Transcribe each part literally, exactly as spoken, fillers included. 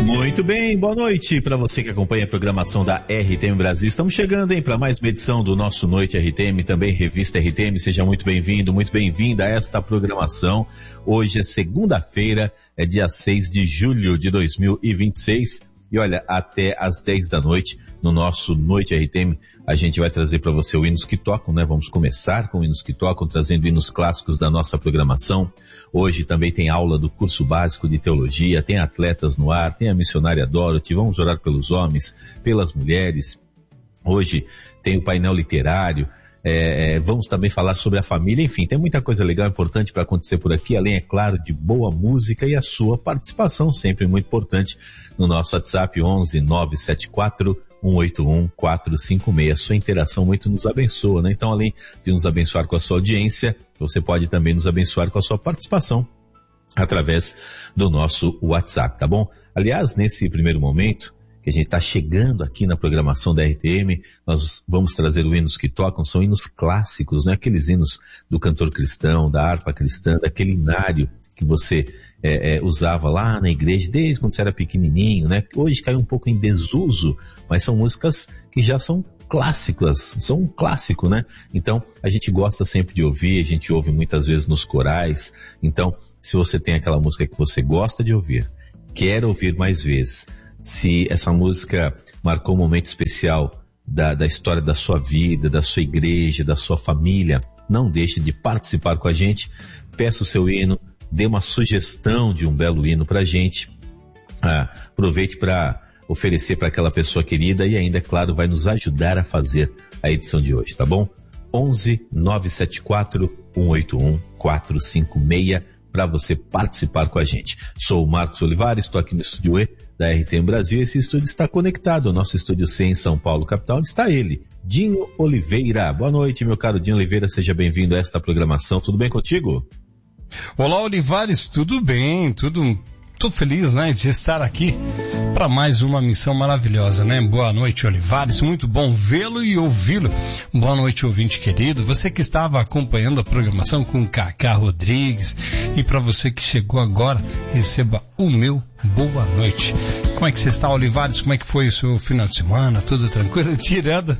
Muito bem, boa noite para você que acompanha a programação da R T M Brasil. Estamos chegando, hein, para mais uma edição do nosso Noite R T M, também Revista R T M. Seja muito bem-vindo, muito bem-vinda a esta programação. Hoje é segunda-feira, é dia seis de julho de dois mil e vinte e seis. E olha, até às dez da noite, no nosso Noite R T M, a gente vai trazer para você o Hinos que Tocam, né? Vamos começar com Hinos que Tocam, trazendo hinos clássicos da nossa programação. Hoje também tem aula do curso básico de teologia, tem atletas no ar, tem a missionária Dorothy, vamos orar pelos homens, pelas mulheres. Hoje tem o painel literário. É, é, vamos também falar sobre a família, enfim, tem muita coisa legal e importante para acontecer por aqui, além, é claro, de boa música e a sua participação, sempre muito importante, no nosso WhatsApp onze nove sete quatro um oito um quatro cinco seis. Sua interação muito nos abençoa, né? Então, além de nos abençoar com a sua audiência, você pode também nos abençoar com a sua participação através do nosso WhatsApp, tá bom? Aliás, nesse primeiro momento, que a gente está chegando aqui na programação da R T M, nós vamos trazer os hinos que tocam, são hinos clássicos, não é aqueles hinos do cantor cristão, da harpa cristã, daquele inário que você é, é, usava lá na igreja desde quando você era pequenininho, né? Hoje caiu um pouco em desuso, mas são músicas que já são clássicas, são um clássico, né? Então, a gente gosta sempre de ouvir, a gente ouve muitas vezes nos corais. Então, se você tem aquela música que você gosta de ouvir, quer ouvir mais vezes, se essa música marcou um momento especial da, da história da sua vida, da sua igreja, da sua família, não deixe de participar com a gente. Peça o seu hino, dê uma sugestão de um belo hino pra gente. Ah, aproveite para oferecer para aquela pessoa querida e ainda, é claro, vai nos ajudar a fazer a edição de hoje, tá bom? onze nove sete quatro um oito um quatro cinco seis para você participar com a gente. Sou o Marcos Olivares, estou aqui no estúdio E da R T M Brasil. Esse estúdio está conectado ao nosso estúdio C em São Paulo, capital, onde está ele, Dinho Oliveira. Boa noite, meu caro Dinho Oliveira, seja bem-vindo a esta programação. Tudo bem contigo? Olá, Olivares, tudo bem, tudo... Tô feliz, né, de estar aqui para mais uma missão maravilhosa, né? Boa noite, Olivares, muito bom vê-lo e ouvi-lo. Boa noite, ouvinte querido. Você que estava acompanhando a programação com Cacá Rodrigues, e para você que chegou agora, receba o meu boa noite. Como é que você está, Olivares? Como é que foi o seu final de semana? Tudo tranquilo? Tirando...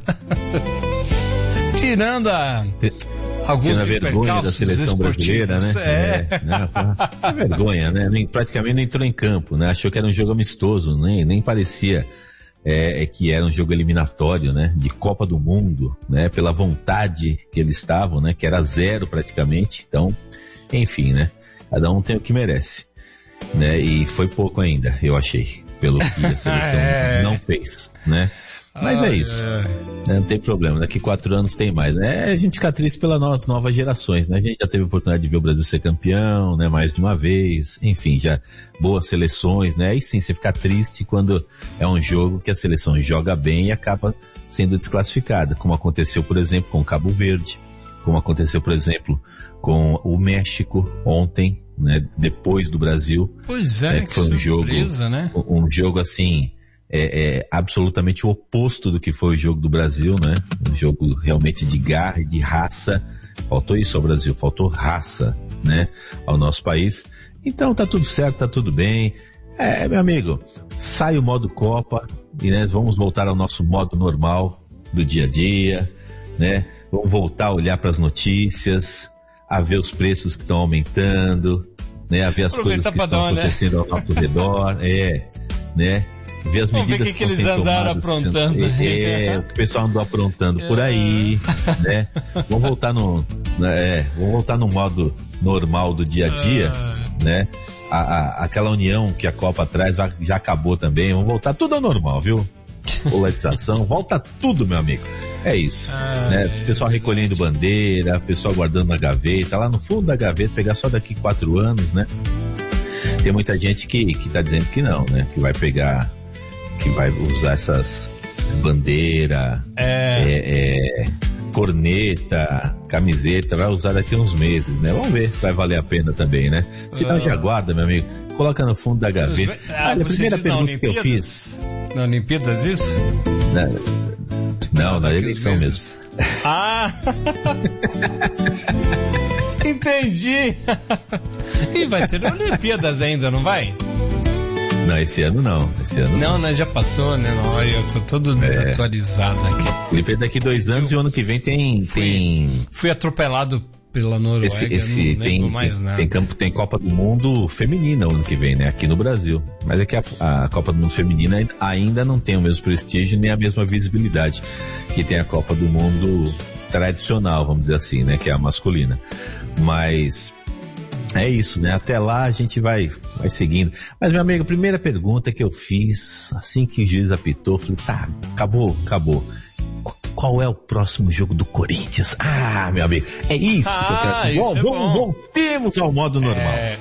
Tirando a... alguns na vergonha da seleção brasileira, né? É. É, né? É vergonha, né? Nem, praticamente não entrou em campo, né? Achou que era um jogo amistoso, nem, nem parecia é, é que era um jogo eliminatório, né? De Copa do Mundo, né? Pela vontade que eles estavam, né? Que era zero praticamente. Então, enfim, né? Cada um tem o que merece, né? E foi pouco ainda, eu achei, pelo que a seleção é. não fez, né? Mas ah, é isso, é. Não tem problema, daqui quatro anos tem mais, né? A gente fica triste pelas novas, novas gerações, né? A gente já teve a oportunidade de ver o Brasil ser campeão, né? Mais de uma vez, enfim, já boas seleções, né? E sim, você fica triste quando é um jogo que a seleção joga bem e acaba sendo desclassificada, como aconteceu, por exemplo, com o Cabo Verde, como aconteceu, por exemplo, com o México ontem, né? Depois do Brasil. Pois é, né? que foi um surpresa, jogo, né? Um jogo assim... É, é absolutamente o oposto do que foi o jogo do Brasil, né? Um jogo realmente de garra e de raça. Faltou isso ao Brasil, faltou raça, né? Ao nosso país. Então tá tudo certo, tá tudo bem. É, meu amigo, sai o modo Copa e né, vamos voltar ao nosso modo normal do dia a dia, né? Vamos voltar a olhar para as notícias, a ver os preços que estão aumentando, né? A ver as coisas que estão acontecendo ao nosso redor, é, né? Ver as medidas Vamos ver que, que, que eles andaram aprontando. Sendo, é, é, o que o pessoal andou aprontando por aí, né? Vamos voltar no, é, vamos voltar no modo normal do dia a dia, né? A, a, aquela união que a Copa traz já acabou também. Vamos voltar tudo ao normal, viu? Polarização, volta tudo, meu amigo. É isso, né? O pessoal recolhendo bandeira, o pessoal guardando na gaveta, lá no fundo da gaveta, pegar só daqui quatro anos, né? Tem muita gente que, que tá dizendo que não, né? Que vai pegar, que vai usar essas bandeira, é. É, é, corneta, camiseta, vai usar daqui a uns meses, né? Vamos ver se vai valer a pena também, né? Se não, já guarda, meu amigo, coloca no fundo da gaveta. Ah, Olha, a primeira pergunta que eu fiz... Na Olimpíadas isso? Na, não, na eleição mesmo. Ah! Entendi! E vai ter Olimpíadas ainda, não vai? Não, esse ano não. Esse ano não, não. né? Já passou, né? Não, eu tô todo desatualizado é. aqui. Felipe, daqui dois anos eu... e o ano que vem tem... Fui, tem... fui atropelado pela Noruega, esse, esse, não tem, mais tem, nada. Tem, campo, tem Copa do Mundo feminina o ano que vem, né? Aqui no Brasil. Mas é que a, a Copa do Mundo feminina ainda não tem o mesmo prestígio nem a mesma visibilidade que tem a Copa do Mundo tradicional, vamos dizer assim, né? Que é a masculina. Mas... é isso, né? Até lá a gente vai, vai seguindo. Mas, meu amigo, a primeira pergunta que eu fiz, assim que o juiz apitou, eu falei, tá, acabou, acabou. Qual é o próximo jogo do Corinthians? Ah, meu amigo, é isso ah, que eu quero saber. Isso é vamos, voltemos ao modo normal. É,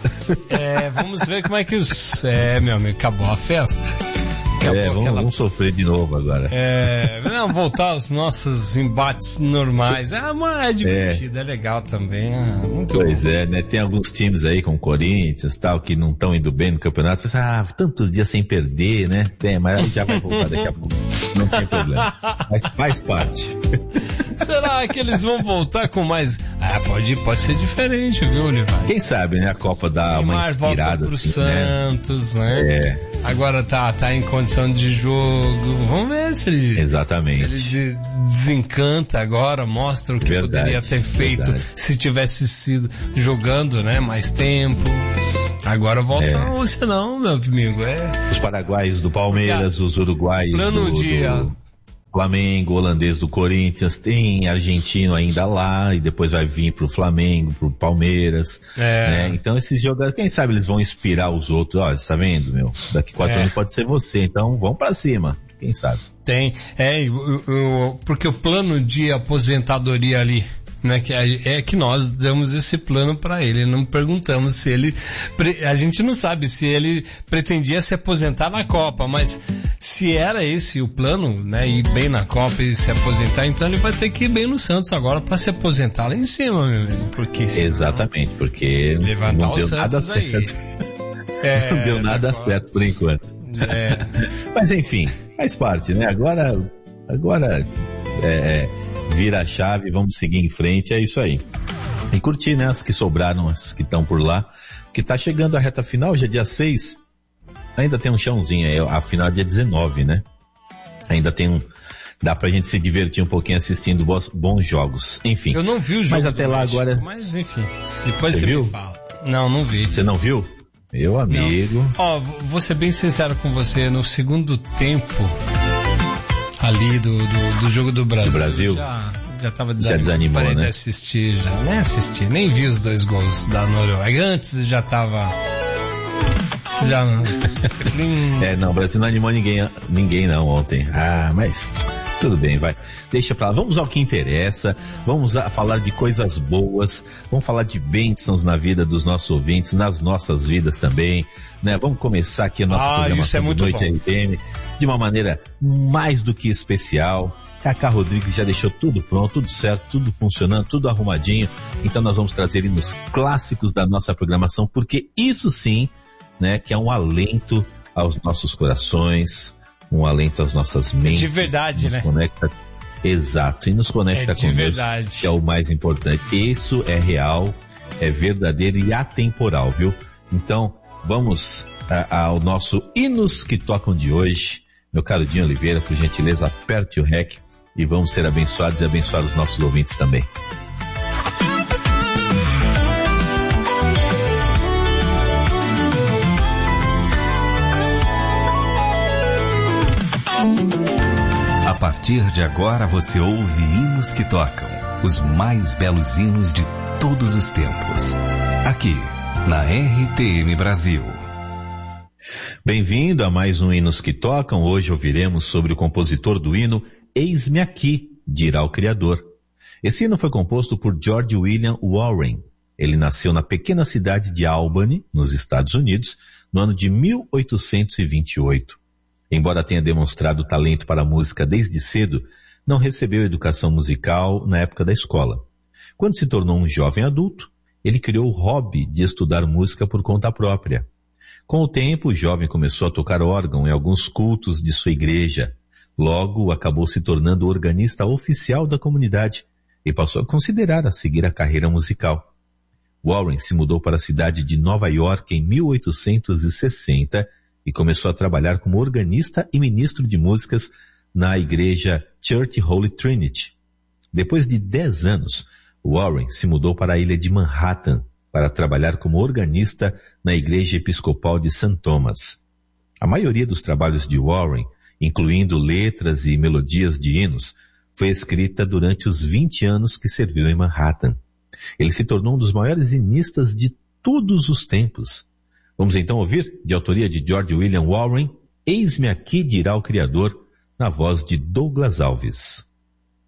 é, vamos ver como é que os... É, meu amigo, acabou a festa. Acabou é, vamos, aquela... vamos sofrer de novo agora. É, não, voltar aos nossos embates normais. Ah, mas é divertido, é, é legal também. Ah, muito pois bom. é, né? Tem alguns times aí, como Corinthians e tal, que não estão indo bem no campeonato. Você fala, ah, tantos dias sem perder, né? Tem, mas a gente já vai voltar daqui a pouco. Não tem problema. Mas faz parte. Será que eles vão voltar com mais... Ah, pode, pode ser diferente, viu, Olivar? Quem sabe, né? A Copa dá uma inspirada. Volta pro assim, Santos, né? né? É. Agora tá, tá em condição de jogo. Vamos ver se ele... Exatamente. Se ele desencanta agora, mostra o que verdade, poderia ter feito verdade. se tivesse sido jogando, né? Mais tempo. Agora volta, é. ou senão, meu amigo, é... Os paraguaios do Palmeiras, Porque, os uruguaios plano do, dia... do Flamengo, holandês do Corinthians, tem argentino ainda lá, e depois vai vir pro Flamengo, pro Palmeiras, é. né? Então esses jogadores, quem sabe eles vão inspirar os outros, ó, você tá vendo, meu? Daqui quatro é. anos pode ser você, então vamos pra cima, quem sabe? Tem, é, eu, eu, porque o plano de aposentadoria ali, né, que é, é que nós damos esse plano para ele, não perguntamos se ele, a gente não sabe se ele pretendia se aposentar na Copa, mas se era esse o plano, né, ir bem na Copa e se aposentar, então ele vai ter que ir bem no Santos agora para se aposentar lá em cima, meu amigo, porque senão, exatamente, porque levantar não deu o Santos nada aí. certo. É, não deu nada agora... certo por enquanto. É. Mas enfim, faz parte, né? Agora, agora é, vira a chave, vamos seguir em frente, é isso aí. E curtir, né, as que sobraram, as que estão por lá, que tá chegando a reta final, já é dia seis, ainda tem um chãozinho aí, a final é dia dezenove, né? Ainda tem um, dá pra gente se divertir um pouquinho assistindo bons, bons jogos, enfim. Eu não vi o jogo mas até lá México, agora... mas enfim, depois você, você viu? me fala. Não, não vi. Você não viu? Meu amigo... Ó, oh, vou ser bem sincero com você, no segundo tempo ali do, do, do jogo do Brasil... Do Brasil? Já... Já tava desanimado. Já desanimou, parei né? de assistir, já. Nem assisti, nem vi os dois gols da Noruega. Antes já tava... Já não... é, não, o Brasil não animou ninguém, ninguém não ontem. Ah, mas... Tudo bem, vai. Deixa pra lá. Vamos ao que interessa. Vamos a falar de coisas boas. Vamos falar de bênçãos na vida dos nossos ouvintes, nas nossas vidas também, né? Vamos começar aqui a nossa ah, programação é do Noite R T M de uma maneira mais do que especial. Cacá Rodrigues já deixou tudo pronto, tudo certo, tudo funcionando, tudo arrumadinho. Então nós vamos trazer hinos clássicos da nossa programação, porque isso sim, né, que é um alento aos nossos corações, um alento às nossas mentes. De verdade, nos né? Conecta, exato, e nos conecta é de com verdade. Deus, que é o mais importante. Isso é real, é verdadeiro e atemporal, viu? Então, vamos a, ao nosso hinos que tocam de hoje. Meu caro Dinho Oliveira, por gentileza, aperte o rec e vamos ser abençoados e abençoar os nossos ouvintes também. A partir de agora você ouve hinos que tocam, os mais belos hinos de todos os tempos. Aqui, na R T M Brasil. Bem-vindo a mais um Hinos que Tocam. Hoje ouviremos sobre o compositor do hino Eis-me Aqui, dirá o Criador. Esse hino foi composto por George William Warren. Ele nasceu na pequena cidade de Albany, nos Estados Unidos, no ano de mil oitocentos e vinte e oito. Embora tenha demonstrado talento para a música desde cedo, não recebeu educação musical na época da escola. Quando se tornou um jovem adulto, ele criou o hobby de estudar música por conta própria. Com o tempo, o jovem começou a tocar órgão em alguns cultos de sua igreja. Logo, acabou se tornando organista oficial da comunidade e passou a considerar a seguir a carreira musical. Warren se mudou para a cidade de Nova York em mil oitocentos e sessenta e começou a trabalhar como organista e ministro de músicas na igreja Church Holy Trinity. Depois de dez anos, Warren se mudou para a ilha de Manhattan para trabalhar como organista na igreja episcopal de Saint Thomas. A maioria dos trabalhos de Warren, incluindo letras e melodias de hinos, foi escrita durante os vinte anos que serviu em Manhattan. Ele se tornou um dos maiores hinistas de todos os tempos. Vamos então ouvir, de autoria de George William Warren, Eis-me aqui dirá o Criador, na voz de Douglas Alves.